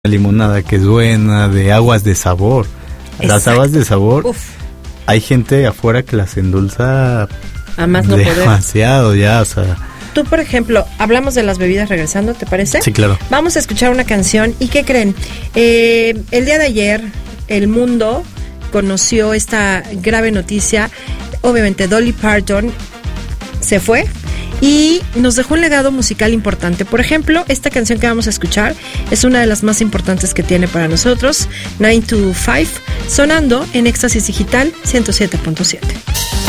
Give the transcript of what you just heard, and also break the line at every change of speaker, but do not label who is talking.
limonada que es buena, de aguas de sabor. Las aguas de sabor, hay gente afuera que las endulza
a más no poder.
Demasiado ya, o sea.
Tú, por ejemplo, hablamos de las bebidas regresando, ¿te parece?
Sí, claro.
Vamos a escuchar una canción. ¿Y qué creen? El día de ayer, el mundo conoció esta grave noticia. Obviamente, Dolly Parton se fue y nos dejó un legado musical importante. Por ejemplo, esta canción que vamos a escuchar es una de las más importantes que tiene para nosotros, 9 to 5, sonando en Éxtasis Digital 107.7.